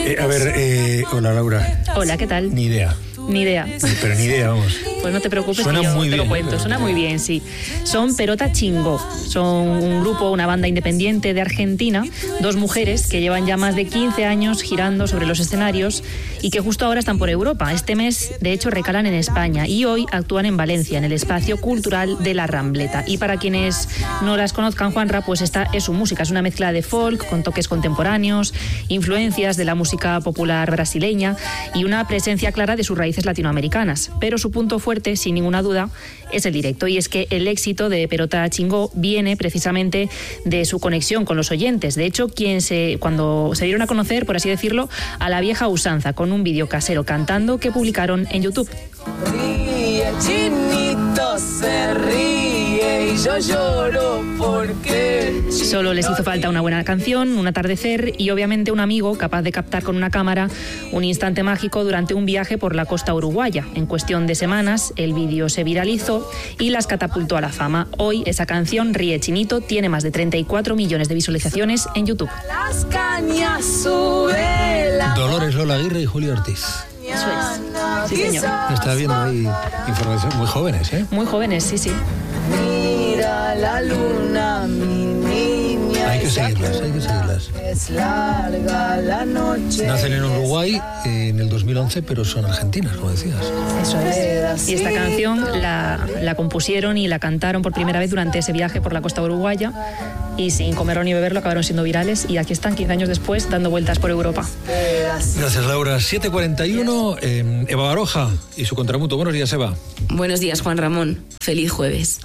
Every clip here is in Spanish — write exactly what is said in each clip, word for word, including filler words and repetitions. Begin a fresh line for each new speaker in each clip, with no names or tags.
Eh, a ver, eh, hola Laura.
Hola, ¿qué tal?
Ni idea.
Ni idea.
Pero ni idea, vamos.
Pues no te preocupes,
Suena
que yo
muy
te
bien,
lo cuento.
¿eh?
Suena muy bien, sí. Son Perota Chingó. Son un grupo, una banda independiente de Argentina, dos mujeres que llevan ya más de quince años girando sobre los escenarios y que justo ahora están por Europa. Este mes, de hecho, recalan en España y hoy actúan en Valencia, en el Espacio Cultural de la Rambleta. Y para quienes no las conozcan, Juanra, pues esta es su música. Es una mezcla de folk con toques contemporáneos, influencias de la música popular brasileña y una presencia clara de sus raíces latinoamericanas. Pero su punto fuerte, sin ninguna duda, es el directo. Y es que el éxito de Perota Chingó viene precisamente de su conexión con los oyentes. De hecho, quien se, cuando se dieron a conocer, por así decirlo, a la vieja usanza, con un vídeo casero cantando que publicaron en YouTube.
Ríe, chinito se ríe y yo lloro porque...
Solo les hizo falta una buena canción, un atardecer y obviamente un amigo capaz de captar con una cámara un instante mágico durante un viaje por la costa uruguaya. En cuestión de semanas, el vídeo se viralizó y las catapultó a la fama. Hoy esa canción, Ríe Chinito, tiene más de treinta y cuatro millones de visualizaciones en YouTube.
Las cañas sube la...
Dolores Lola Aguirre y Julio Ortiz.
Eso es. Sí, señor.
Está viendo ahí información. Muy jóvenes, ¿eh?
Muy jóvenes, sí, sí.
Mira la luna, mi niña.
Hay que seguirlas, hay que seguirlas.
Es larga la noche.
Nacen en Uruguay eh, en el dos mil once, pero son argentinas, como decías.
Eso es. Y esta canción la, la compusieron y la cantaron por primera vez durante ese viaje por la costa uruguaya y sin comerlo ni beberlo acabaron siendo virales y aquí están quince años después dando vueltas por Europa.
Gracias, Laura. siete cuarenta y uno, eh, Eva Baroja y su contrapunto. Buenos días, Eva.
Buenos días, Juan Ramón. Feliz jueves.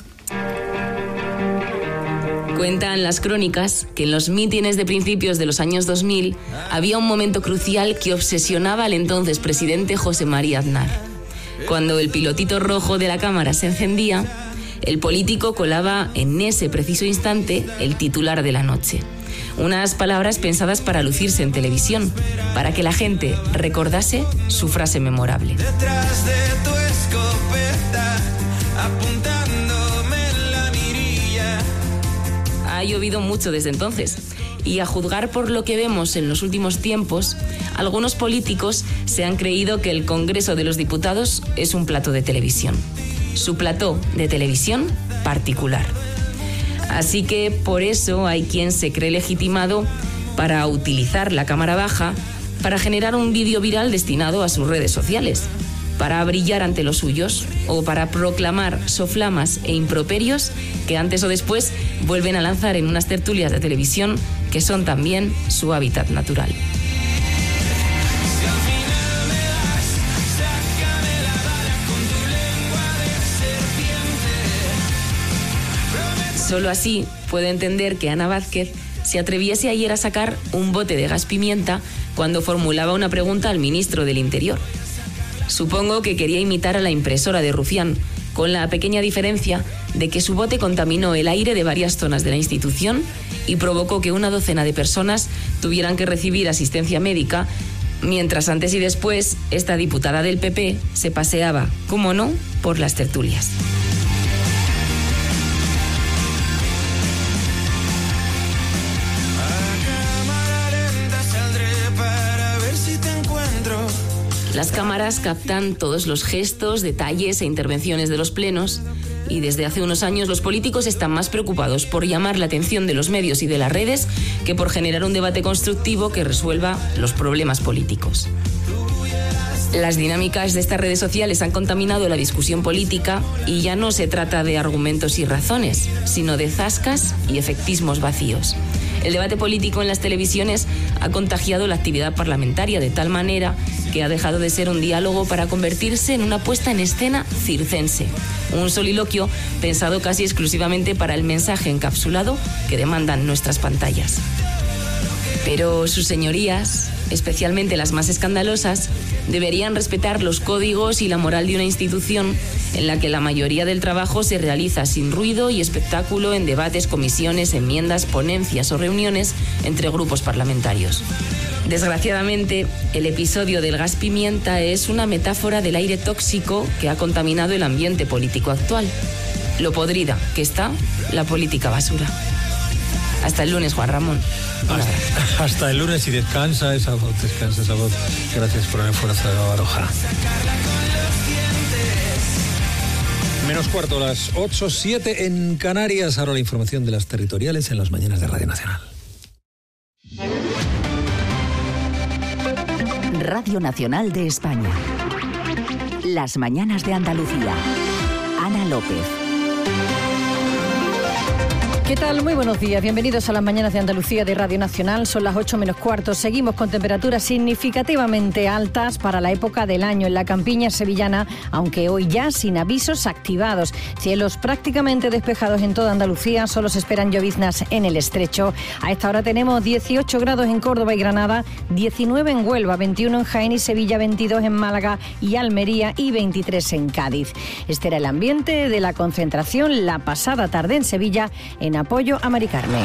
Cuentan las crónicas que en los mítines de principios de los años dos mil había un momento crucial que obsesionaba al entonces presidente José María Aznar. Cuando el pilotito rojo de la cámara se encendía, el político colaba en ese preciso instante el titular de la noche. Unas palabras pensadas para lucirse en televisión, para que la gente recordase su frase memorable.
Detrás de tu escopeta, apuntándome en la mirilla.
Ha llovido mucho desde entonces y a juzgar por lo que vemos en los últimos tiempos, algunos políticos se han creído que el Congreso de los Diputados es un plató de televisión. Su plató de televisión particular. Así que por eso hay quien se cree legitimado para utilizar la cámara baja para generar un vídeo viral destinado a sus redes sociales, para brillar ante los suyos o para proclamar soflamas e improperios que antes o después vuelven a lanzar en unas tertulias de televisión que son también su hábitat natural. Solo así puedo entender que Ana Vázquez se atreviese ayer a sacar un bote de gas pimienta cuando formulaba una pregunta al ministro del Interior. Supongo que quería imitar a la impresora de Rufián, con la pequeña diferencia de que su bote contaminó el aire de varias zonas de la institución y provocó que una docena de personas tuvieran que recibir asistencia médica, mientras antes y después esta diputada del P P se paseaba, como no, por las tertulias. Las cámaras captan todos los gestos, detalles e intervenciones de los plenos y desde hace unos años los políticos están más preocupados por llamar la atención de los medios y de las redes que por generar un debate constructivo que resuelva los problemas políticos. Las dinámicas de estas redes sociales han contaminado la discusión política y ya no se trata de argumentos y razones, sino de zascas y efectismos vacíos. El debate político en las televisiones ha contagiado la actividad parlamentaria de tal manera que ha dejado de ser un diálogo para convertirse en una puesta en escena circense, un soliloquio pensado casi exclusivamente para el mensaje encapsulado que demandan nuestras pantallas. Pero sus señorías, especialmente las más escandalosas, deberían respetar los códigos y la moral de una institución en la que la mayoría del trabajo se realiza sin ruido y espectáculo en debates, comisiones, enmiendas, ponencias o reuniones entre grupos parlamentarios. Desgraciadamente, el episodio del gas pimienta es una metáfora del aire tóxico que ha contaminado el ambiente político actual. Lo podrida que está la política basura. Hasta el lunes, Juan Ramón.
Hasta, hasta el lunes y descansa esa voz, descansa esa voz. Gracias por el esfuerzo de Eva Baroja. Menos cuarto, las ocho siete en Canarias. Ahora la información de las territoriales en las mañanas de Radio Nacional.
Radio Nacional de España. Las mañanas de Andalucía. Ana López.
¿Qué tal? Muy buenos días. Bienvenidos a las mañanas de Andalucía de Radio Nacional. Son las ocho menos cuarto. Seguimos con temperaturas significativamente altas para la época del año en la campiña sevillana, aunque hoy ya sin avisos activados. Cielos prácticamente despejados en toda Andalucía. Solo se esperan lloviznas en el estrecho. A esta hora tenemos dieciocho grados en Córdoba y Granada, diecinueve en Huelva, veintiuno en Jaén y Sevilla, veintidós en Málaga y Almería y veintitrés en Cádiz. Este era el ambiente de la concentración la pasada tarde en Sevilla en apoyo a Mari Carmen.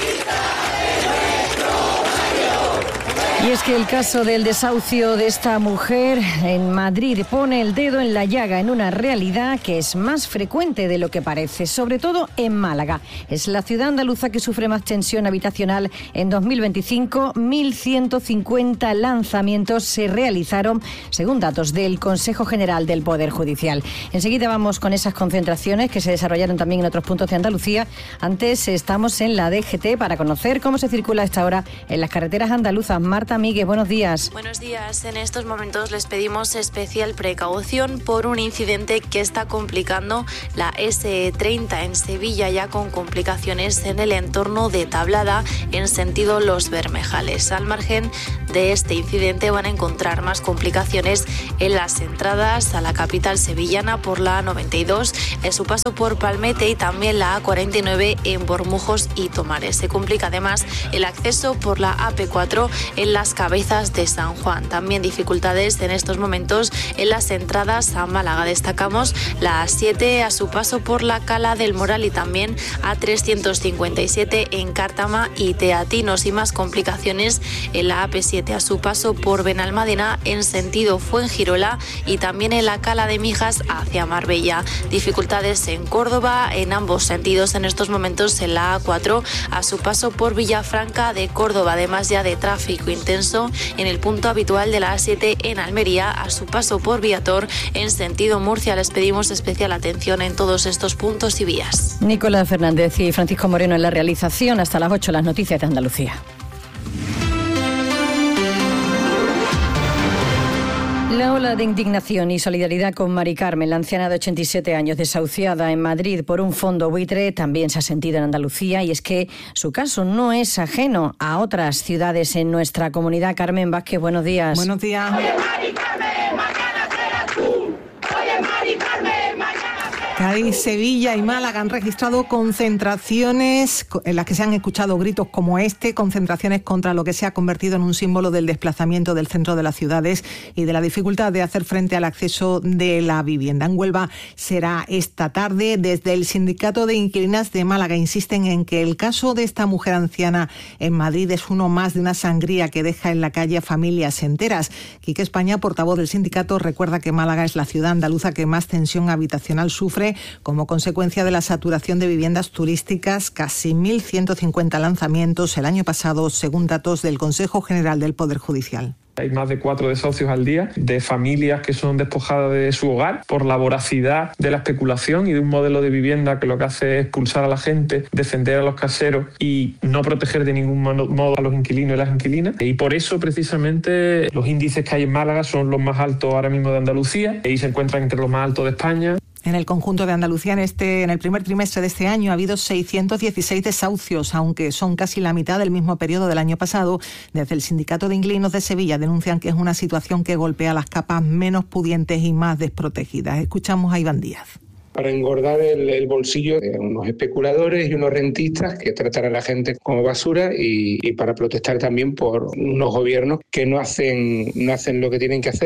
Y es que el caso del desahucio de esta mujer en Madrid pone el dedo en la llaga en una realidad que es más frecuente de lo que parece, sobre todo en Málaga. Es la ciudad andaluza que sufre más tensión habitacional. En dos mil veinticinco, mil ciento cincuenta lanzamientos se realizaron, según datos del Consejo General del Poder Judicial. Enseguida vamos con esas concentraciones que se desarrollaron también en otros puntos de Andalucía. Antes estamos en la D G T para conocer cómo se circula a esta hora en las carreteras andaluzas. Marta Miguel, buenos días.
Buenos días. En estos momentos les pedimos especial precaución por un incidente que está complicando la ese treinta en Sevilla, ya con complicaciones en el entorno de Tablada en sentido Los Bermejales. Al margen de este incidente van a encontrar más complicaciones en las entradas a la capital sevillana por la A noventa y dos, en su paso por Palmete y también la A cuarenta y nueve en Bormujos y Tomares. Se complica además el acceso por la A P cuatro en las Cabezas de San Juan. También dificultades en estos momentos en las entradas a Málaga. Destacamos la A siete a su paso por la Cala del Moral y también A trescientos cincuenta y siete en Cártama y Teatinos, y más complicaciones en la A P siete a su paso por Benalmádena en sentido Fuengirola y también en la Cala de Mijas hacia Marbella. Dificultades en Córdoba en ambos sentidos en estos momentos en la A cuatro a su paso por Villafranca de Córdoba, además ya de tráfico intenso en el punto habitual de la A siete en Almería a su paso por Viator en sentido Murcia. Les pedimos especial atención en todos estos puntos y vías.
Nicolás Fernández y Francisco Moreno en la realización. Hasta las ocho las noticias de Andalucía. La ola de indignación y solidaridad con Mari Carmen, la anciana de ochenta y siete años desahuciada en Madrid por un fondo buitre, también se ha sentido en Andalucía, y es que su caso no es ajeno a otras ciudades en nuestra comunidad. Carmen Vázquez, buenos días.
Buenos días.
Oye, Mari Carmen, mañana serás tú. Oye, Mari Carmen, mañana.
Cádiz, Sevilla y Málaga han registrado concentraciones en las que se han escuchado gritos como este, concentraciones contra lo que se ha convertido en un símbolo del desplazamiento del centro de las ciudades y de la dificultad de hacer frente al acceso de la vivienda. En Huelva será esta tarde. Desde el Sindicato de Inquilinas de Málaga insisten en que el caso de esta mujer anciana en Madrid es uno más de una sangría que deja en la calle a familias enteras. Quique España, portavoz del sindicato, recuerda que Málaga es la ciudad andaluza que más tensión habitacional sufre como consecuencia de la saturación de viviendas turísticas, casi mil ciento cincuenta lanzamientos el año pasado, según datos del Consejo General del Poder Judicial.
Hay más de cuatro desahucios al día de familias que son despojadas de su hogar por la voracidad de la especulación y de un modelo de vivienda que lo que hace es expulsar a la gente, defender a los caseros y no proteger de ningún modo a los inquilinos y las inquilinas. Y por eso, precisamente, los índices que hay en Málaga son los más altos ahora mismo de Andalucía y se encuentran entre los más altos de España.
En el conjunto de Andalucía, en, este, en el primer trimestre de este año, ha habido seiscientos dieciséis desahucios, aunque son casi la mitad del mismo periodo del año pasado. Desde el Sindicato de Inquilinos de Sevilla denuncian que es una situación que golpea a las capas menos pudientes y más desprotegidas. Escuchamos a Iván Díaz.
Para engordar el, el bolsillo de unos especuladores y unos rentistas que tratan a la gente como basura y, y para protestar también por unos gobiernos que no hacen, no hacen lo que tienen que hacer.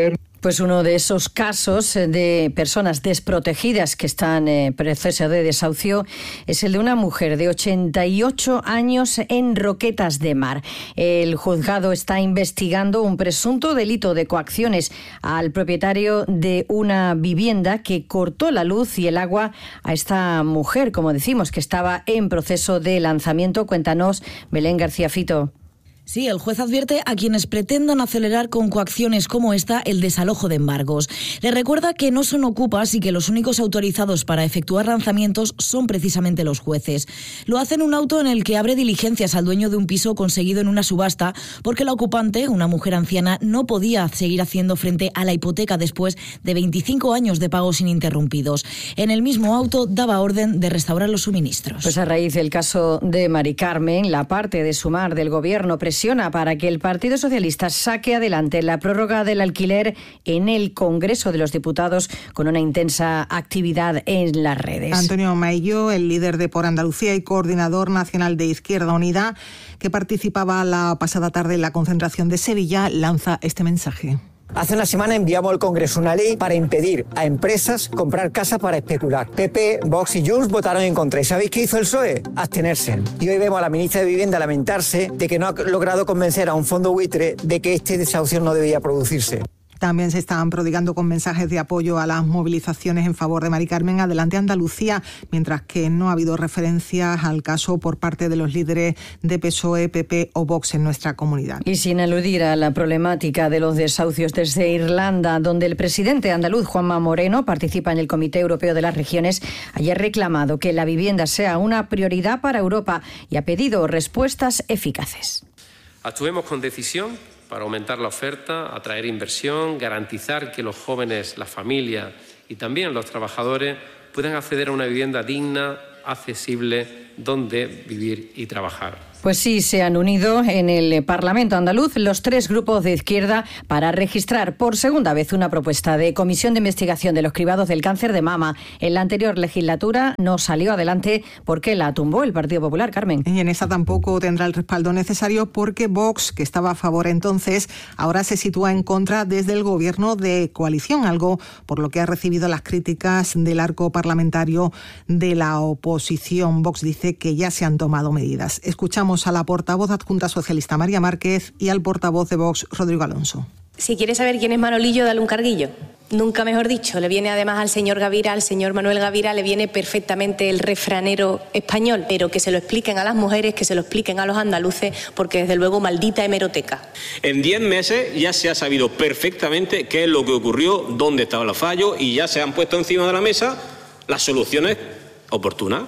Pues uno de esos casos de personas desprotegidas que están en proceso de desahucio es el de una mujer de ochenta y ocho años en Roquetas de Mar. El juzgado está investigando un presunto delito de coacciones al propietario de una vivienda que cortó la luz y el agua a esta mujer, como decimos, que estaba en proceso de lanzamiento. Cuéntanos, Belén García Fito.
Sí, el juez advierte a quienes pretendan acelerar con coacciones como esta el desalojo de embargos. Le recuerda que no son ocupas y que los únicos autorizados para efectuar lanzamientos son precisamente los jueces. Lo hace en un auto en el que abre diligencias al dueño de un piso conseguido en una subasta porque la ocupante, una mujer anciana, no podía seguir haciendo frente a la hipoteca después de veinticinco años de pagos ininterrumpidos. En el mismo auto daba orden de restaurar los suministros.
Pues a raíz del caso de Mari Carmen, la parte de Sumar del Gobierno presiona para que el Partido Socialista saque adelante la prórroga del alquiler en el Congreso de los Diputados con una intensa actividad en las redes.
Antonio Maillo, el líder de Por Andalucía y coordinador nacional de Izquierda Unida, que participaba la pasada tarde en la concentración de Sevilla, lanza este mensaje.
Hace una semana enviamos al Congreso una ley para impedir a empresas comprar casas para especular. P P, Vox y Junts votaron en contra. ¿Y sabéis qué hizo el P S O E? Abstenerse. Y hoy vemos a la ministra de Vivienda lamentarse de que no ha logrado convencer a un fondo buitre de que este desahucio no debía producirse.
También se están prodigando con mensajes de apoyo a las movilizaciones en favor de Mari Carmen Adelante Andalucía, mientras que no ha habido referencias al caso por parte de los líderes de P S O E, P P o Vox en nuestra comunidad.
Y sin aludir a la problemática de los desahucios desde Irlanda, donde el presidente andaluz, Juanma Moreno, participa en el Comité Europeo de las Regiones, haya reclamado que la vivienda sea una prioridad para Europa y ha pedido respuestas eficaces.
Actuemos con decisión para aumentar la oferta, atraer inversión, garantizar que los jóvenes, las familias y también los trabajadores puedan acceder a una vivienda digna, accesible, donde vivir y trabajar.
Pues sí, se han unido en el Parlamento andaluz los tres grupos de izquierda para registrar por segunda vez una propuesta de comisión de investigación de los cribados del cáncer de mama. En la anterior legislatura no salió adelante porque la tumbó el Partido Popular, Carmen.
Y en esta tampoco tendrá el respaldo necesario porque Vox, que estaba a favor entonces, ahora se sitúa en contra desde el gobierno de coalición, algo por lo que ha recibido las críticas del arco parlamentario de la oposición. Vox dice que ya se han tomado medidas. Escuchamos a la portavoz adjunta socialista María Márquez y al portavoz de Vox Rodrigo Alonso.
Si quieres saber quién es Manolillo, dale un carguillo. Nunca mejor dicho. Le viene además al señor Gavira, al señor Manuel Gavira, le viene perfectamente el refranero español, pero que se lo expliquen a las mujeres, que se lo expliquen a los andaluces, porque desde luego maldita hemeroteca.
En diez meses ya se ha sabido perfectamente qué es lo que ocurrió, dónde estaban los fallos y ya se han puesto encima de la mesa las soluciones oportunas.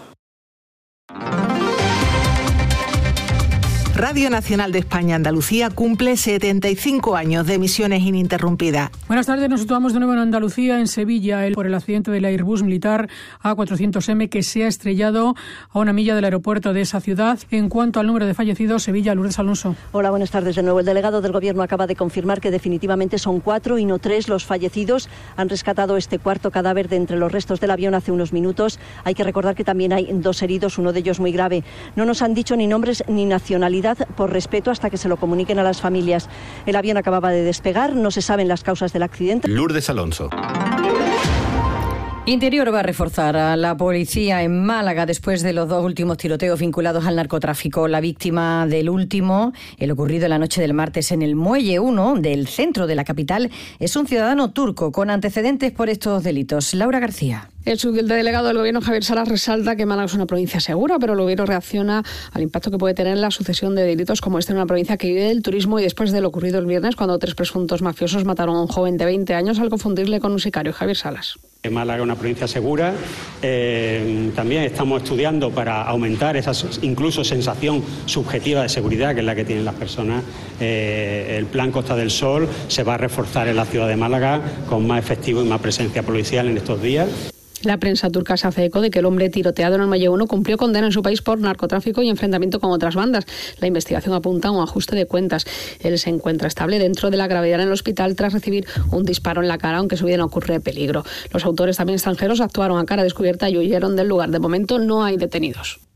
Radio Nacional de España Andalucía cumple setenta y cinco años de emisiones ininterrumpidas.
Buenas tardes, nos situamos de nuevo en Andalucía, en Sevilla, por el accidente del Airbus militar A cuatrocientos eme que se ha estrellado a una milla del aeropuerto de esa ciudad. En cuanto al número de fallecidos, Sevilla, Lourdes Alonso.
Hola, buenas tardes de nuevo. El delegado del Gobierno acaba de confirmar que definitivamente son cuatro y no tres los fallecidos. Han rescatado este cuarto cadáver de entre los restos del avión hace unos minutos. Hay que recordar que también hay dos heridos, uno de ellos muy grave. No nos han dicho ni nombres ni nacionalidad por respeto hasta que se lo comuniquen a las familias. El avión acababa de despegar, no se saben las causas del accidente.
Lourdes Alonso.
Interior va a reforzar a la policía en Málaga después de los dos últimos tiroteos vinculados al narcotráfico. La víctima del último, el ocurrido la noche del martes en el Muelle uno del centro de la capital, es un ciudadano turco con antecedentes por estos delitos. Laura García.
El subdelegado del Gobierno, Javier Salas, resalta que Málaga es una provincia segura, pero el Gobierno reacciona al impacto que puede tener la sucesión de delitos como este en una provincia que vive del turismo y después de lo ocurrido el viernes cuando tres presuntos mafiosos mataron a un joven de veinte años al confundirle con un sicario. Javier Salas.
Málaga es una provincia segura. Eh, también estamos estudiando para aumentar esa incluso sensación subjetiva de seguridad que es la que tienen las personas. Eh, el plan Costa del Sol se va a reforzar en la ciudad de Málaga con más efectivo y más presencia policial en estos días.
La prensa turca se hace eco de que el hombre tiroteado en el Muelle uno cumplió condena en su país por narcotráfico y enfrentamiento con otras bandas. La investigación apunta a un ajuste de cuentas. Él se encuentra estable dentro de la gravedad en el hospital tras recibir un disparo en la cara, aunque su vida no ocurre peligro. Los autores, también extranjeros, actuaron a cara descubierta y huyeron del lugar. De momento no hay detenidos.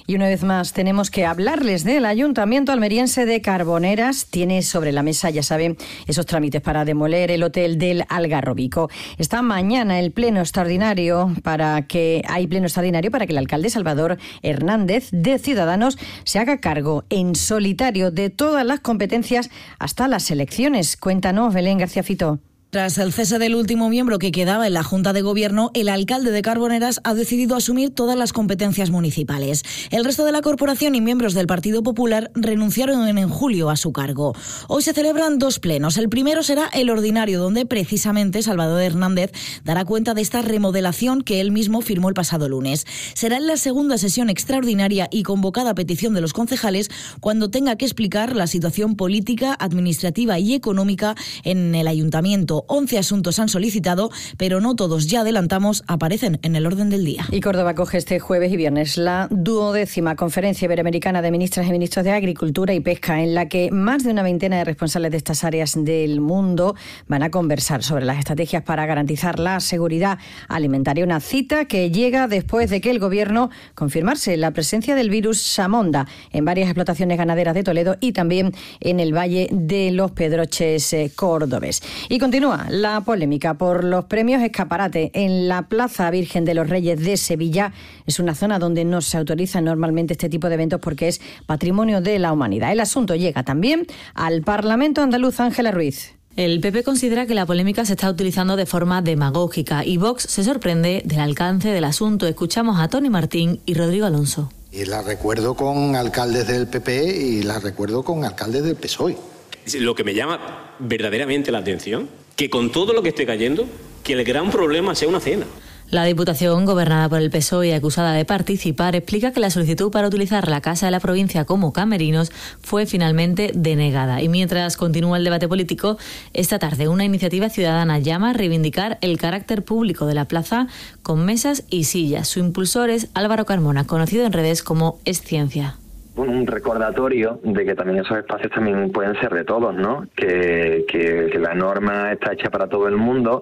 Y una vez más tenemos que hablarles del Ayuntamiento almeriense de Carboneras. Tiene sobre la mesa, ya saben, esos trámites para demoler el hotel del Algarrobico. Está mañana el pleno extraordinario para que hay pleno extraordinario para que el alcalde Salvador Hernández de Ciudadanos se haga cargo en solitario de todas las competencias hasta las elecciones. Cuéntanos, Belén García Fito.
Tras el cese del último miembro que quedaba en la Junta de Gobierno, el alcalde de Carboneras ha decidido asumir todas las competencias municipales. El resto de la corporación y miembros del Partido Popular renunciaron en julio a su cargo. Hoy se celebran dos plenos. El primero será el ordinario, donde precisamente Salvador Hernández dará cuenta de esta remodelación que él mismo firmó el pasado lunes. Será en la segunda sesión extraordinaria y convocada a petición de los concejales cuando tenga que explicar la situación política, administrativa y económica en el ayuntamiento. once asuntos han solicitado, pero no todos, ya adelantamos, aparecen en el orden del día.
Y Córdoba coge este jueves y viernes la duodécima Conferencia Iberoamericana de Ministras y Ministros de Agricultura y Pesca, en la que más de una veintena de responsables de estas áreas del mundo van a conversar sobre las estrategias para garantizar la seguridad alimentaria. Una cita que llega después de que el Gobierno confirmase la presencia del virus Samonda en varias explotaciones ganaderas de Toledo y también en el Valle de los Pedroches eh, cordobés. Y continúa la polémica por los premios Escaparate en la Plaza Virgen de los Reyes de Sevilla. Es una zona donde no se autoriza normalmente este tipo de eventos porque es patrimonio de la humanidad. El asunto llega también al Parlamento andaluz. Ángela Ruiz.
El P P considera que la polémica se está utilizando de forma demagógica y Vox se sorprende del alcance del asunto. Escuchamos a Tony Martín y Rodrigo Alonso.
Y la recuerdo con alcaldes del P P y la recuerdo con alcaldes del P S O E.
Lo que me llama verdaderamente la atención, que con todo lo que esté cayendo, que el gran problema sea una cena.
La Diputación, gobernada por el P S O E y acusada de participar, explica que la solicitud para utilizar la Casa de la Provincia como camerinos fue finalmente denegada. Y mientras continúa el debate político, esta tarde una iniciativa ciudadana llama a reivindicar el carácter público de la plaza con mesas y sillas. Su impulsor es Álvaro Carmona, conocido en redes como Es Ciencia.
Un recordatorio de que también esos espacios también pueden ser de todos, ¿no? Que, que, que la norma está hecha para todo el mundo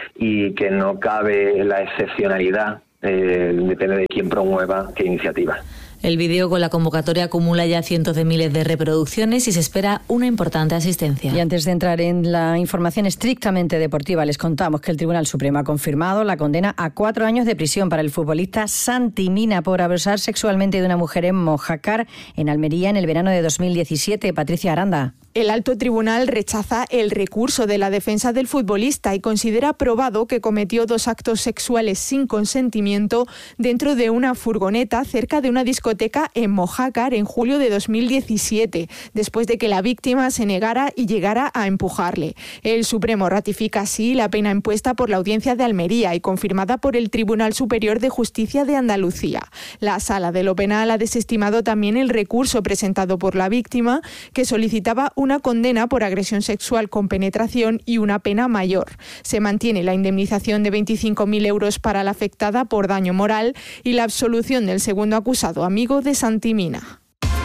y que no cabe la excepcionalidad, eh, depende de quién promueva qué iniciativa.
El vídeo con la convocatoria acumula ya cientos de miles de reproducciones y se espera una importante asistencia.
Y antes de entrar en la información estrictamente deportiva, les contamos que el Tribunal Supremo ha confirmado la condena a cuatro años de prisión para el futbolista Santi Mina por abusar sexualmente de una mujer en Mojácar, en Almería, en el verano de dos mil diecisiete. Patricia Aranda.
El alto tribunal rechaza el recurso de la defensa del futbolista y considera probado que cometió dos actos sexuales sin consentimiento dentro de una furgoneta cerca de una discoteca en Mojácar en julio de dos mil diecisiete, después de que la víctima se negara y llegara a empujarle. El Supremo ratifica así la pena impuesta por la Audiencia de Almería y confirmada por el Tribunal Superior de Justicia de Andalucía. La Sala de lo Penal ha desestimado también el recurso presentado por la víctima, que solicitaba un una condena por agresión sexual con penetración y una pena mayor. Se mantiene la indemnización de veinticinco mil euros para la afectada por daño moral y la absolución del segundo acusado, amigo de Santi Mina.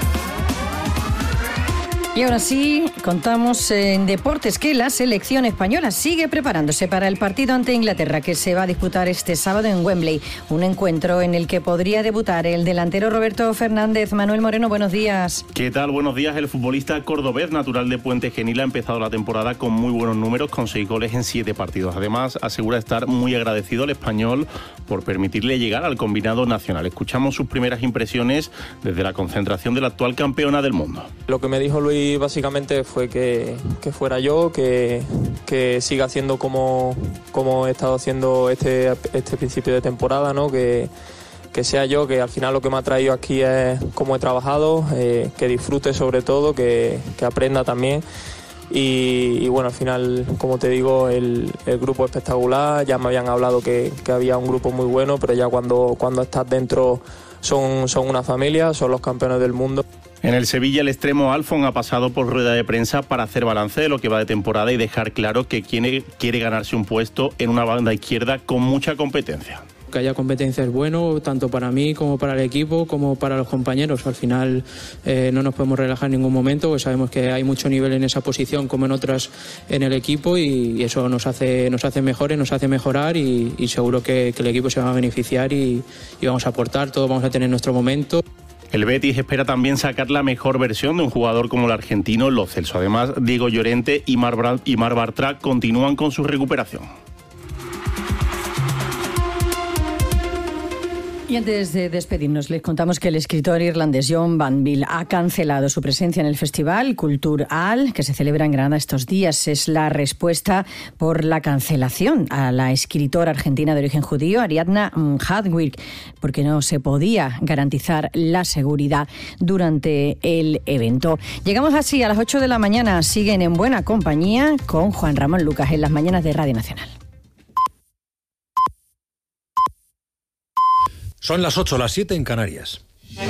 Y ahora sí, contamos en deportes que la selección española sigue preparándose para el partido ante Inglaterra que se va a disputar este sábado en Wembley. Un encuentro en el que podría debutar el delantero Roberto Fernández. Manuel Moreno, buenos días.
¿Qué tal? Buenos días. El futbolista cordobés natural de Puente Genil ha empezado la temporada con muy buenos números, con seis goles en siete partidos. Además, asegura estar muy agradecido al español por permitirle llegar al combinado nacional. Escuchamos sus primeras impresiones desde la concentración de la actual campeona del mundo.
Lo que me dijo Luis básicamente fue que, que fuera yo, que, que siga haciendo como, como he estado haciendo este, este principio de temporada, ¿no? Que, que sea yo, que al final lo que me ha traído aquí es cómo he trabajado, eh, que disfrute sobre todo, que, que aprenda también. Y, y bueno, al final, como te digo, el, el grupo es espectacular. Ya me habían hablado que, que había un grupo muy bueno, pero ya cuando, cuando estás dentro son, son una familia, son los campeones del mundo.
En el Sevilla, el extremo Alfon ha pasado por rueda de prensa para hacer balance de lo que va de temporada y dejar claro que quiere, quiere ganarse un puesto en una banda izquierda con mucha competencia.
Que haya competencia es bueno, tanto para mí como para el equipo, como para los compañeros. Al final eh, no nos podemos relajar en ningún momento, porque sabemos que hay mucho nivel en esa posición como en otras en el equipo y eso nos hace, nos hace mejores, nos hace mejorar y, y seguro que, que el equipo se va a beneficiar y, y vamos a aportar, todos vamos a tener nuestro momento.
El Betis espera también sacar la mejor versión de un jugador como el argentino Lo Celso. Además, Diego Llorente y Mar, Bra- y Mar Bartra continúan con su recuperación.
Y antes de despedirnos, les contamos que el escritor irlandés John Banville ha cancelado su presencia en el festival Culture All, que se celebra en Granada estos días. Es la respuesta por la cancelación a la escritora argentina de origen judío, Ariadna Hadwig, porque no se podía garantizar la seguridad durante el evento. Llegamos así a las ocho de la mañana. Siguen en buena compañía con Juan Ramón Lucas en las mañanas de Radio Nacional.
Son las ocho, las siete en Canarias.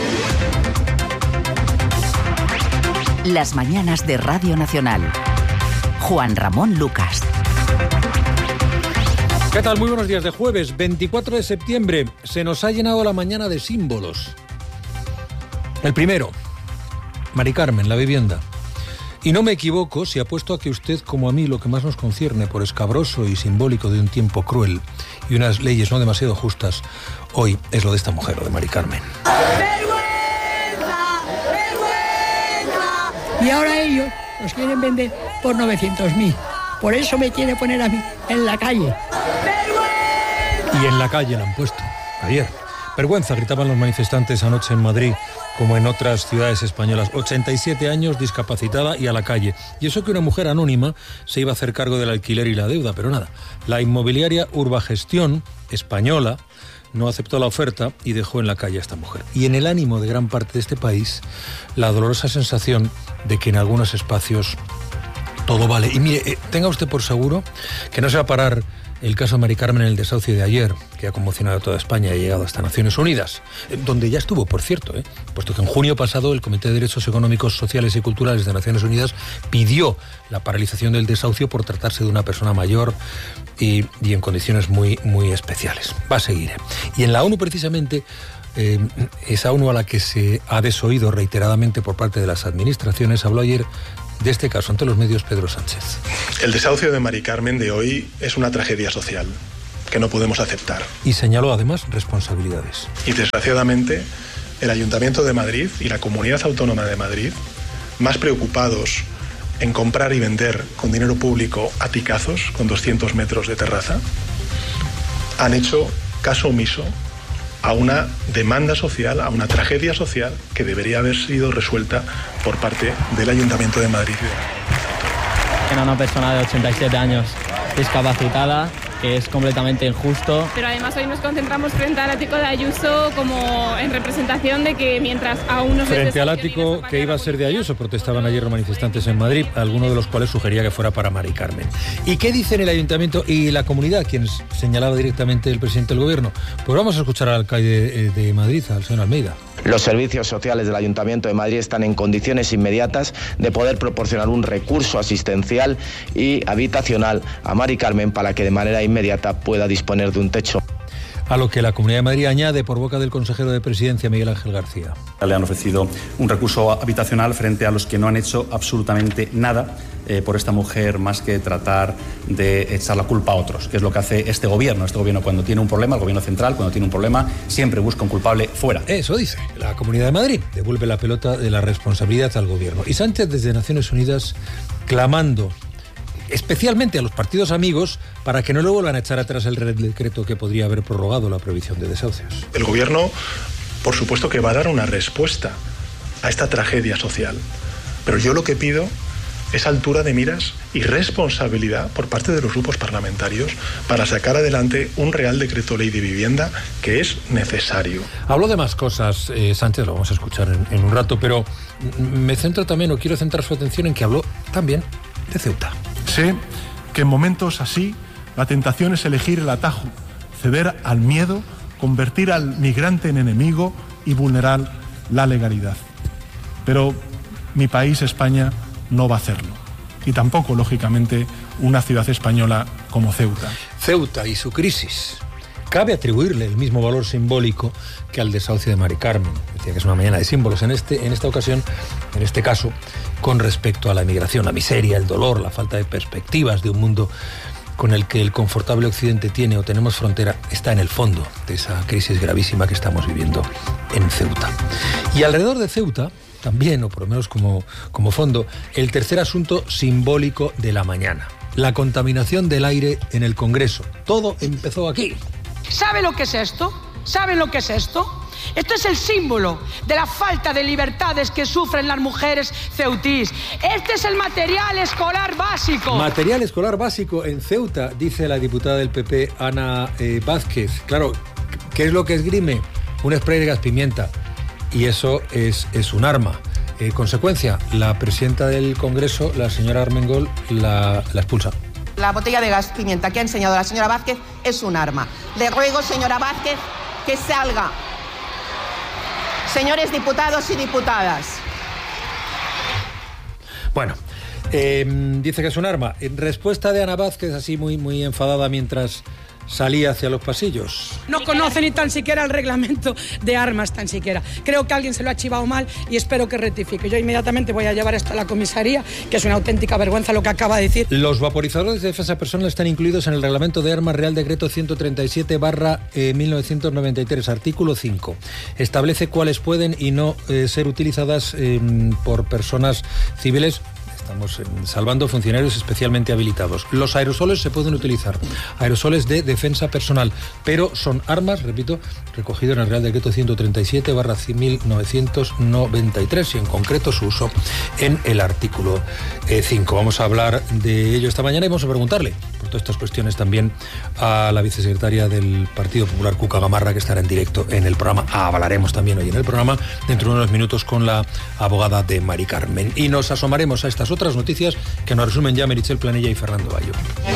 Las mañanas de Radio Nacional. Juan Ramón Lucas.
¿Qué tal? Muy buenos días de jueves, veinticuatro de septiembre. Se nos ha llenado la mañana de símbolos. El primero, Mari Carmen, la vivienda. Y no me equivoco si apuesto a que usted, como a mí, lo que más nos concierne por escabroso y simbólico de un tiempo cruel y unas leyes no demasiado justas, hoy es lo de esta mujer, lo de Mari Carmen.
¡Vergüenza! ¡Vergüenza! Y ahora ellos los quieren vender por novecientos mil. Por eso me quiere poner a mí en la calle.
Y en la calle la han puesto, ayer. Vergüenza, gritaban los manifestantes anoche en Madrid, como en otras ciudades españolas. ochenta y siete años, discapacitada y a la calle. Y eso que una mujer anónima se iba a hacer cargo del alquiler y la deuda, pero nada. La inmobiliaria Urbagestión, española, no aceptó la oferta y dejó en la calle a esta mujer. Y en el ánimo de gran parte de este país, la dolorosa sensación de que en algunos espacios todo vale. Y mire, eh, tenga usted por seguro que no se va a parar el caso de Mari Carmen en el desahucio de ayer, que ha conmocionado a toda España y ha llegado hasta Naciones Unidas, donde ya estuvo, por cierto, ¿eh? puesto que en junio pasado el Comité de Derechos Económicos, Sociales y Culturales de Naciones Unidas pidió la paralización del desahucio por tratarse de una persona mayor y, y en condiciones muy, muy especiales. Va a seguir. ¿eh? Y en la ONU, precisamente, eh, esa ONU a la que se ha desoído reiteradamente por parte de las administraciones, habló ayer de este caso ante los medios Pedro Sánchez.
El desahucio de Mari Carmen de hoy es una tragedia social que no podemos aceptar.
Y señaló además responsabilidades.
Y desgraciadamente el Ayuntamiento de Madrid y la Comunidad Autónoma de Madrid, más preocupados en comprar y vender con dinero público aticazos con doscientos metros de terraza, han hecho caso omiso a una demanda social, a una tragedia social que debería haber sido resuelta por parte del Ayuntamiento de Madrid.
Era una persona de ochenta y siete años, discapacitada, que es completamente injusto.
Pero además hoy nos concentramos frente al ático de Ayuso como en representación de que mientras aún no se...
Frente al ático que iba a ser de Ayuso, protestaban ayer los manifestantes en Madrid, algunos de los cuales sugería que fuera para Mari Carmen. ¿Y qué dicen el Ayuntamiento y la comunidad, quienes señalaba directamente el presidente del Gobierno? Pues vamos a escuchar al alcalde de Madrid, al señor Almeida.
Los servicios sociales del Ayuntamiento de Madrid están en condiciones inmediatas de poder proporcionar un recurso asistencial y habitacional a Mari Carmen para que de manera inmediata pueda disponer de un techo.
A lo que la Comunidad de Madrid añade por boca del consejero de Presidencia, Miguel Ángel García.
Le han ofrecido un recurso habitacional frente a los que no han hecho absolutamente nada eh, por esta mujer más que tratar de echar la culpa a otros, que es lo que hace este gobierno. Este gobierno, cuando tiene un problema, el gobierno central, cuando tiene un problema, siempre busca un culpable fuera.
Eso dice la Comunidad de Madrid. Devuelve la pelota de la responsabilidad al gobierno. Y Sánchez desde Naciones Unidas clamando especialmente a los partidos amigos para que no le vuelvan a echar atrás el Real Decreto que podría haber prorrogado la prohibición de desahucios.
El gobierno, por supuesto, que va a dar una respuesta a esta tragedia social, pero yo lo que pido es altura de miras y responsabilidad por parte de los grupos parlamentarios para sacar adelante un Real Decreto Ley de Vivienda que es necesario.
Hablo de más cosas, eh, Sánchez, lo vamos a escuchar en, en un rato, pero me centro también, o quiero centrar su atención en que habló también de Ceuta.
Sé que en momentos así la tentación es elegir el atajo, ceder al miedo, convertir al migrante en enemigo y vulnerar la legalidad. Pero mi país, España, no va a hacerlo. Y tampoco, lógicamente, una ciudad española como Ceuta.
Ceuta y su crisis. Cabe atribuirle el mismo valor simbólico que al desahucio de Mari Carmen. Decía que es una mañana de símbolos en, este, en esta ocasión, en este caso, con respecto a la emigración, la miseria, el dolor, la falta de perspectivas de un mundo con el que el confortable Occidente tiene o tenemos frontera está en el fondo de esa crisis gravísima que estamos viviendo en Ceuta. Y alrededor de Ceuta, también, o por lo menos como, como fondo, el tercer asunto simbólico de la mañana: la contaminación del aire en el Congreso. Todo empezó aquí.
¿Sabe lo que es esto? ¿Saben lo que es esto? Esto es el símbolo de la falta de libertades que sufren las mujeres ceutís. Este es el material escolar básico.
Material escolar básico en Ceuta, dice la diputada del P P, Ana eh, Vázquez. Claro, ¿qué es lo que esgrime? Un spray de gas pimienta. Y eso es, es un arma. Eh, consecuencia, la presidenta del Congreso, la señora Armengol, la, la expulsa.
La botella de gas pimienta que ha enseñado la señora Vázquez es un arma. Le ruego, señora Vázquez, que salga. Señores diputados y diputadas.
Bueno, eh, dice que es un arma. En respuesta de Ana Vázquez, así muy, muy enfadada mientras salía hacia los pasillos.
No conoce ni tan siquiera el reglamento de armas, tan siquiera. Creo que alguien se lo ha chivado mal y espero que rectifique. Yo inmediatamente voy a llevar esto a la comisaría, que es una auténtica vergüenza lo que acaba de decir.
Los vaporizadores de defensa personal están incluidos en el reglamento de armas Real Decreto ciento treinta y siete barra mil novecientos noventa y tres, artículo cinco. Establece cuáles pueden y no eh, ser utilizadas eh, por personas civiles. Estamos salvando funcionarios especialmente habilitados. Los aerosoles se pueden utilizar, aerosoles de defensa personal, pero son armas, repito, recogido en el Real Decreto ciento treinta y siete barra mil novecientos noventa y tres y en concreto su uso en el artículo cinco. Vamos a hablar de ello esta mañana y vamos a preguntarle por todas estas cuestiones también a la vicesecretaria del Partido Popular, Cuca Gamarra, que estará en directo en el programa. Hablaremos también hoy en el programa, dentro de unos minutos, con la abogada de Mari Carmen. Y nos asomaremos a estas otras noticias que nos resumen ya Meritxell Planella y Fernando Bayo.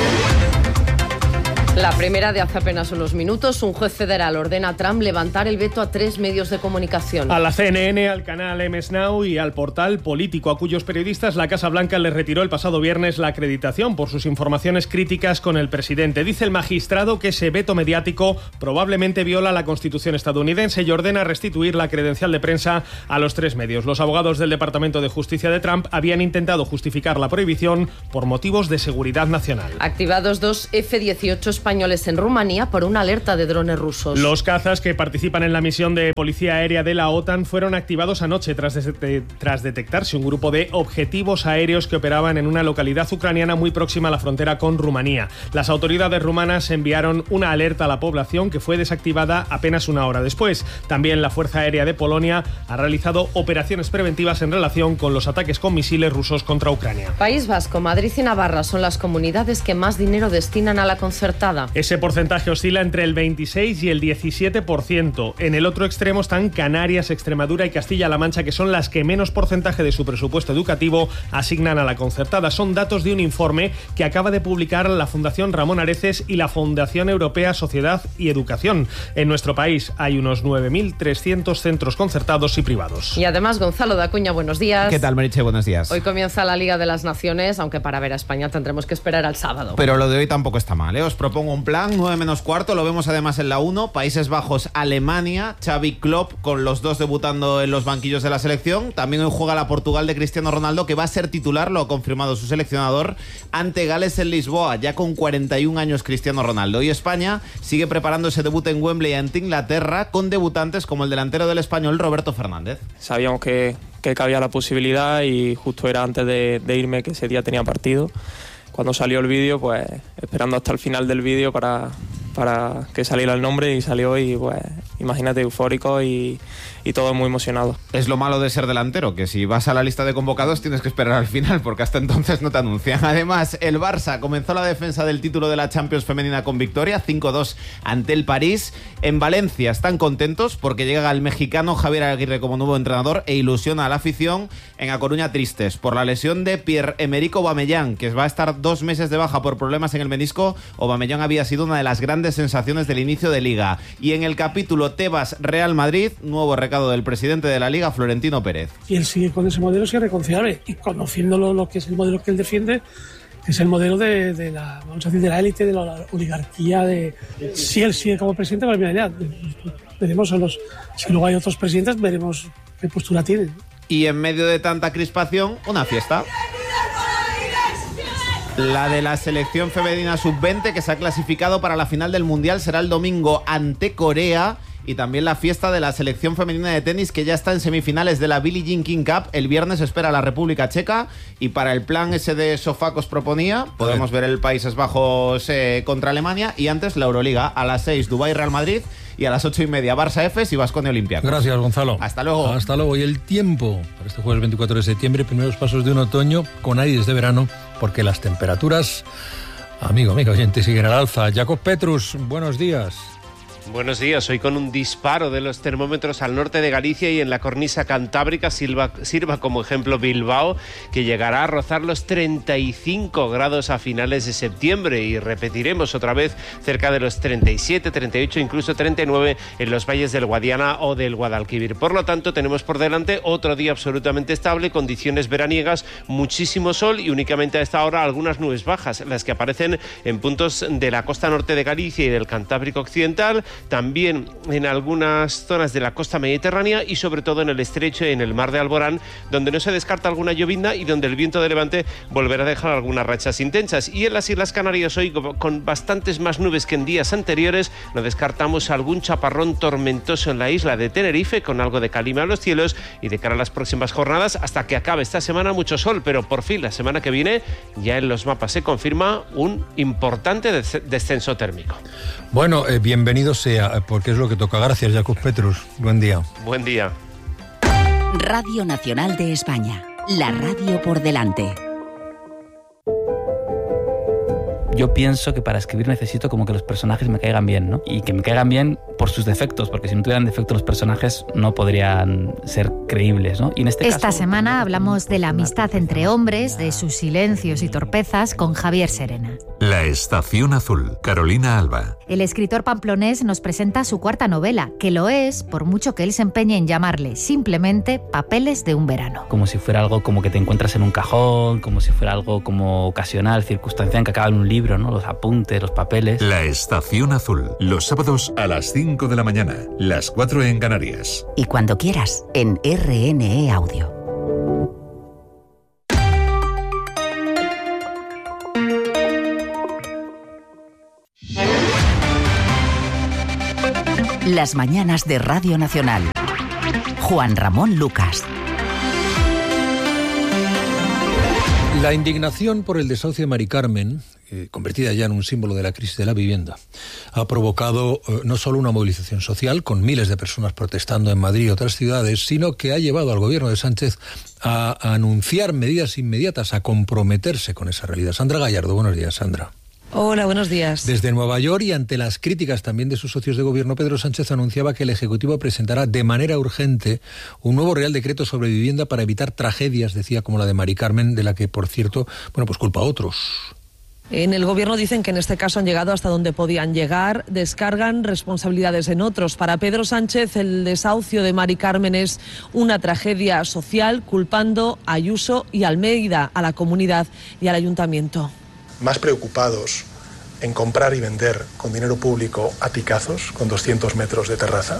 La primera de hace apenas unos minutos: un juez federal ordena a Trump levantar el veto a tres medios de comunicación.
A la C N N, al canal M S Now y al portal Político, a cuyos periodistas la Casa Blanca les retiró el pasado viernes la acreditación por sus informaciones críticas con el presidente. Dice el magistrado que ese veto mediático probablemente viola la Constitución estadounidense y ordena restituir la credencial de prensa a los tres medios. Los abogados del Departamento de Justicia de Trump habían intentado justificar la prohibición por motivos de seguridad nacional.
Activados dos F dieciocho españoles en Rumanía por una alerta de drones rusos.
Los cazas que participan en la misión de policía aérea de la OTAN fueron activados anoche tras, de, de, tras detectarse un grupo de objetivos aéreos que operaban en una localidad ucraniana muy próxima a la frontera con Rumanía. Las autoridades rumanas enviaron una alerta a la población que fue desactivada apenas una hora después. También la Fuerza Aérea de Polonia ha realizado operaciones preventivas en relación con los ataques con misiles rusos contra Ucrania.
País Vasco, Madrid y Navarra son las comunidades que más dinero destinan a la concertada.
Ese porcentaje oscila entre el veintiséis y el diecisiete por ciento. En el otro extremo están Canarias, Extremadura y Castilla-La Mancha, que son las que menos porcentaje de su presupuesto educativo asignan a la concertada. Son datos de un informe que acaba de publicar la Fundación Ramón Areces y la Fundación Europea Sociedad y Educación. En nuestro país hay unos nueve mil trescientos centros concertados y privados.
Y además, Gonzalo de Acuña, buenos días.
¿Qué tal, Meritxell? Buenos días.
Hoy comienza la Liga de las Naciones, aunque para ver a España tendremos que esperar al sábado.
Pero lo de hoy tampoco está mal, ¿eh? Os propongo un plan, nueve menos cuarto, lo vemos además en la uno, Países Bajos, Alemania, Xavi Klopp con los dos debutando en los banquillos de la selección. También hoy juega la Portugal de Cristiano Ronaldo, que va a ser titular, lo ha confirmado su seleccionador, ante Gales en Lisboa, ya con cuarenta y un años Cristiano Ronaldo. Y España sigue preparando ese debut en Wembley ante Inglaterra, con debutantes como el delantero del Español, Roberto Fernández.
Sabíamos que, que cabía la posibilidad y justo era antes de, de irme, que ese día tenía partido. Cuando salió el vídeo, pues esperando hasta el final del vídeo para, para que saliera el nombre, y salió, y pues imagínate, eufórico y, y todo muy emocionado.
Es lo malo de ser delantero, que si vas a la lista de convocados tienes que esperar al final, porque hasta entonces no te anuncian. Además, el Barça comenzó la defensa del título de la Champions femenina con victoria, cinco dos ante el París. En Valencia están contentos porque llega el mexicano Javier Aguirre como nuevo entrenador e ilusiona a la afición. En A Coruña, tristes por la lesión de Pierre-Emerick Aubameyang, que va a estar dos meses de baja por problemas en el menisco. Aubameyang había sido una de las grandes sensaciones del inicio de Liga. Y en el capítulo Tebas-Real Madrid, nuevo recado del presidente de la Liga, Florentino Pérez.
Y él sigue con ese modelo, es irreconciliable. Y conociéndolo, lo que es el modelo que él defiende, es el modelo de, de la, vamos a decir, de la élite, de la oligarquía. De si él sigue como presidente, pues mira, ya veremos a los, si luego hay otros presidentes, veremos qué postura tienen.
Y en medio de tanta crispación, una fiesta. La de la selección femenina sub veinte, que se ha clasificado para la final del Mundial, será el domingo ante Corea. Y también la fiesta de la selección femenina de tenis, que ya está en semifinales de la Billie Jean King Cup. El viernes espera la República Checa. Y para el plan ese de sofá que os proponía, podemos ver el Países Bajos eh, contra Alemania. Y antes la Euroliga, a las seis Dubái Real Madrid. Y a las ocho y media Barça Efes y Baskonia Olympiacos.
Gracias, Gonzalo.
Hasta luego.
Hasta luego. Y el tiempo para este jueves veinticuatro de septiembre, primeros pasos de un otoño con aires de verano, porque las temperaturas, amigo, amigo oyente, siguen al alza. Jacob Petrus, buenos días.
Buenos días. Hoy con un disparo de los termómetros al norte de Galicia y en la cornisa cantábrica sirva, sirva como ejemplo Bilbao, que llegará a rozar los treinta y cinco grados a finales de septiembre, y repetiremos otra vez cerca de los treinta y siete, treinta y ocho, incluso treinta y nueve en los valles del Guadiana o del Guadalquivir. Por lo tanto, tenemos por delante otro día absolutamente estable, condiciones veraniegas, muchísimo sol y únicamente a esta hora algunas nubes bajas, las que aparecen en puntos de la costa norte de Galicia y del Cantábrico Occidental, también en algunas zonas de la costa mediterránea y sobre todo en el estrecho y en el mar de Alborán, donde no se descarta alguna llovizna y donde el viento de levante volverá a dejar algunas rachas intensas. Y en las Islas Canarias hoy, con bastantes más nubes que en días anteriores, no descartamos algún chaparrón tormentoso en la isla de Tenerife, con algo de calima a los cielos, y de cara a las próximas jornadas, hasta que acabe esta semana, mucho sol, pero por fin la semana que viene ya en los mapas se confirma un importante descenso térmico.
Bueno, eh, bienvenido sea, porque es lo que toca. Gracias, Jacob Petrus. Buen día.
Buen día.
Radio Nacional de España. La radio por delante.
Yo pienso que para escribir necesito como que los personajes me caigan bien, ¿no? Y que me caigan bien por sus defectos, porque si no tuvieran defectos los personajes no podrían ser creíbles, ¿no? Y en este
Esta
caso,
semana hablamos de la amistad entre hombres, de sus silencios y torpezas, con Javier Serena.
La Estación Azul, Carolina Alba.
El escritor pamplonés nos presenta su cuarta novela, que lo es por mucho que él se empeñe en llamarle simplemente Papeles de un verano.
Como si fuera algo como que te encuentras en un cajón, como si fuera algo como ocasional, circunstancial, que acaba en un libro, ¿no? Los apuntes, los papeles.
La Estación Azul, los sábados a las cinco de la mañana, las cuatro en Canarias.
Y cuando quieras, en R N E Audio. Las mañanas de Radio Nacional. Juan Ramón Lucas.
La indignación por el desahucio de Mari Carmen, eh, convertida ya en un símbolo de la crisis de la vivienda, ha provocado eh, no solo una movilización social, con miles de personas protestando en Madrid y otras ciudades, sino que ha llevado al gobierno de Sánchez a, a anunciar medidas inmediatas, a comprometerse con esa realidad. Sandra Gallardo, buenos días, Sandra.
Hola, buenos días.
Desde Nueva York, y ante las críticas también de sus socios de gobierno, Pedro Sánchez anunciaba que el Ejecutivo presentará de manera urgente un nuevo Real Decreto sobre vivienda para evitar tragedias, decía, como la de Mari Carmen, de la que, por cierto, bueno, pues culpa a otros.
En el gobierno dicen que en este caso han llegado hasta donde podían llegar, descargan responsabilidades en otros. Para Pedro Sánchez, el desahucio de Mari Carmen es una tragedia social, culpando a Ayuso y Almeida, a la comunidad y al ayuntamiento.
Más preocupados en comprar y vender con dinero público aticazos con doscientos metros de terraza,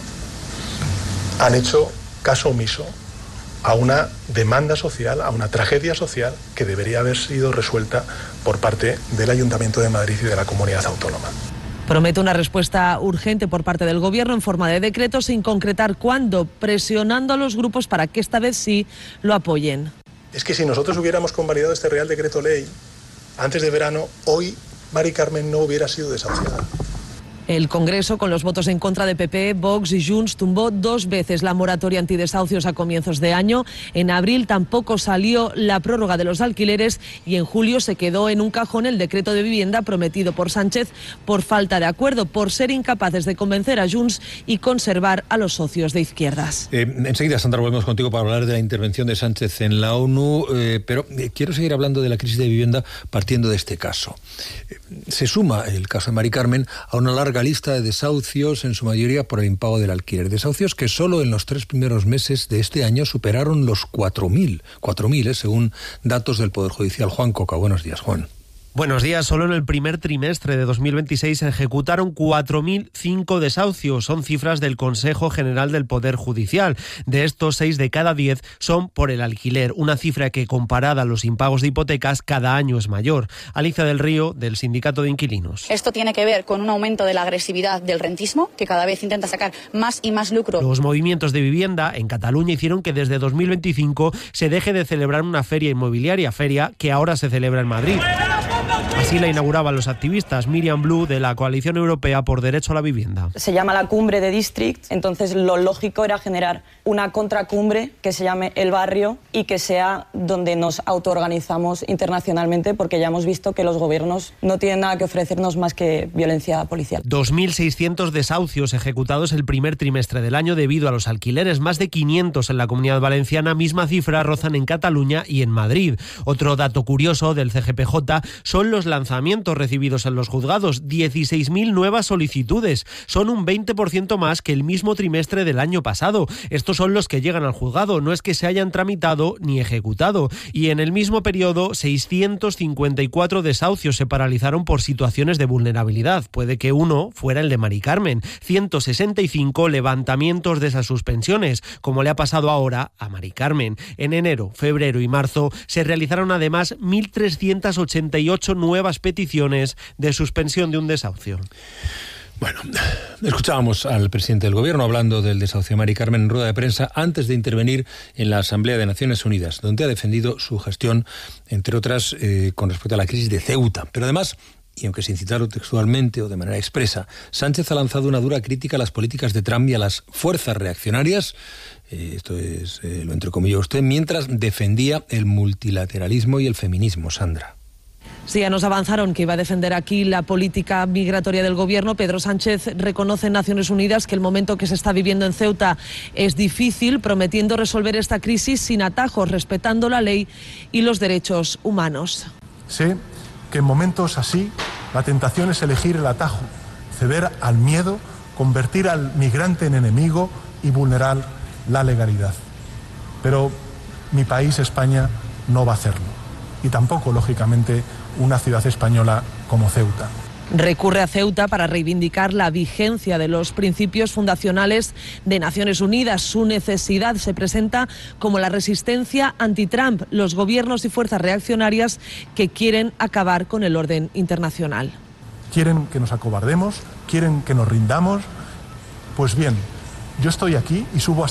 han hecho caso omiso a una demanda social, a una tragedia social que debería haber sido resuelta por parte del Ayuntamiento de Madrid y de la Comunidad Autónoma.
Promete una respuesta urgente por parte del Gobierno en forma de decreto, sin concretar cuándo, presionando a los grupos para que esta vez sí lo apoyen.
Es que si nosotros hubiéramos convalidado este Real Decreto Ley antes de verano, hoy Mari Carmen no hubiera sido desahuciada.
El Congreso, con los votos en contra de P P, Vox y Junts, tumbó dos veces la moratoria antidesahucios a comienzos de año. En abril tampoco salió la prórroga de los alquileres y en julio se quedó en un cajón el decreto de vivienda prometido por Sánchez por falta de acuerdo, por ser incapaces de convencer a Junts y conservar a los socios de izquierdas.
Eh, enseguida, Sandra, volvemos contigo para hablar de la intervención de Sánchez en la ONU, eh, pero eh, quiero seguir hablando de la crisis de vivienda partiendo de este caso. Eh, se suma el caso de Mari Carmen a una larga lista de desahucios, en su mayoría por el impago del alquiler. Desahucios que solo en los tres primeros meses de este año superaron los cuatro mil, cuatro mil, eh, según datos del Poder Judicial. Juan Coca, buenos días, Juan.
Buenos días. Solo en el primer trimestre de dos mil veintiséis se ejecutaron cuatro mil cinco desahucios. Son cifras del Consejo General del Poder Judicial. De estos, seis de cada diez son por el alquiler, una cifra que, comparada a los impagos de hipotecas, cada año es mayor. Alicia del Río, del Sindicato de Inquilinos.
Esto tiene que ver con un aumento de la agresividad del rentismo, que cada vez intenta sacar más y más lucro.
Los movimientos de vivienda en Cataluña hicieron que desde dos mil veinticinco se deje de celebrar una feria inmobiliaria, feria que ahora se celebra en Madrid. Así la inauguraban los activistas. Miriam Blue, de la Coalición Europea por Derecho a la Vivienda.
Se llama la Cumbre de District, entonces lo lógico era generar una contracumbre que se llame El Barrio y que sea donde nos autoorganizamos internacionalmente, porque ya hemos visto que los gobiernos no tienen nada que ofrecernos más que violencia policial.
dos mil seiscientos desahucios ejecutados el primer trimestre del año debido a los alquileres, más de quinientos en la Comunidad Valenciana, misma cifra rozan en Cataluña y en Madrid. Otro dato curioso del C G P J son los lanzamientos recibidos en los juzgados, dieciséis mil nuevas solicitudes. Son un veinte por ciento más que el mismo trimestre del año pasado. Estos son los que llegan al juzgado, no es que se hayan tramitado ni ejecutado. Y en el mismo periodo, seiscientos cincuenta y cuatro desahucios se paralizaron por situaciones de vulnerabilidad. Puede que uno fuera el de Mari Carmen. ciento sesenta y cinco levantamientos de esas suspensiones, como le ha pasado ahora a Mari Carmen. En enero, febrero y marzo se realizaron además mil trescientas ochenta y ocho nuevas peticiones de suspensión de un desahucio.
Bueno, escuchábamos al presidente del Gobierno hablando del desahucio de Mari Carmen en rueda de prensa antes de intervenir en la Asamblea de Naciones Unidas, donde ha defendido su gestión, entre otras, eh, con respecto a la crisis de Ceuta. Pero además, y aunque sin citarlo textualmente o de manera expresa, Sánchez ha lanzado una dura crítica a las políticas de Trump y a las fuerzas reaccionarias, eh, esto es, eh, lo entrecomilló usted, mientras defendía el multilateralismo y el feminismo. Sandra.
Sí, ya nos avanzaron que iba a defender aquí la política migratoria del Gobierno. Pedro Sánchez reconoce en Naciones Unidas que el momento que se está viviendo en Ceuta es difícil, prometiendo resolver esta crisis sin atajos, respetando la ley y los derechos humanos.
Sé que en momentos así la tentación es elegir el atajo, ceder al miedo, convertir al migrante en enemigo y vulnerar la legalidad. Pero mi país, España, no va a hacerlo. Y tampoco, lógicamente, una ciudad española como Ceuta.
Recurre a Ceuta para reivindicar la vigencia de los principios fundacionales de Naciones Unidas. Su necesidad se presenta como la resistencia anti-Trump, los gobiernos y fuerzas reaccionarias que quieren acabar con el orden internacional.
¿Quieren que nos acobardemos? ¿Quieren que nos rindamos? Pues bien, yo estoy aquí y subo hasta